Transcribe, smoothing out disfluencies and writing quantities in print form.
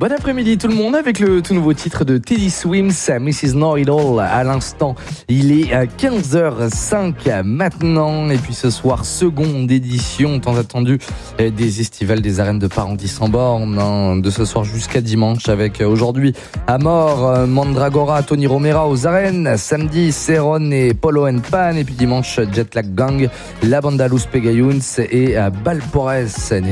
Bon après-midi tout le monde avec le tout nouveau titre de Teddy Swims, Mrs. Know-It-All à l'instant. Il est à 15h05 maintenant et puis ce soir seconde édition tant attendue des estivales des arènes de Parentis sans borne de ce soir jusqu'à dimanche avec aujourd'hui Amor, Mandragora, Tony Romera aux arènes, samedi Ceron et Polo and Pan et puis dimanche Jetlag Gang, La Banda Los Pegayuns et Balporès.